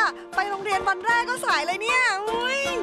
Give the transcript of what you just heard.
ไปโรงเรียนวันแรกก็สายเลยเนี่ยอุ้ย